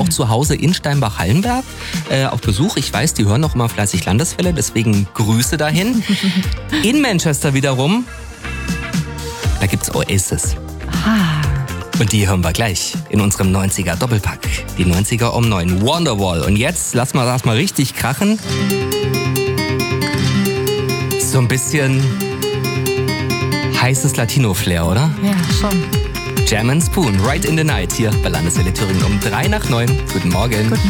auch zu Hause in Steinbach-Hallenberg auf Besuch. Ich weiß, die hören noch immer fleißig Landeswelle, deswegen Grüße dahin. In Manchester wiederum, da gibt's Oasis. Und die hören wir gleich in unserem 90er Doppelpack. Die 90er um 9. Wonderwall. Und jetzt lass mal das mal richtig krachen. So ein bisschen heißes Latino-Flair, oder? Ja, schon. Jam and Spoon, Right in the Night hier bei Landeswelle Thüringen um 8:03. Guten Morgen. Guten